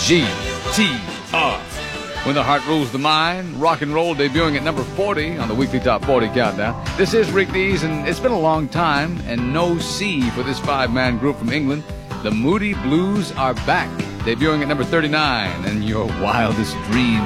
GTR. When the Heart Rules the Mind, rock and roll debuting at number 40 on the weekly Top 40 countdown. This is Rick Dees, and it's been a long time, and no C for this five-man group from England. The Moody Blues are back, debuting at number 39, and Your Wildest Dreams.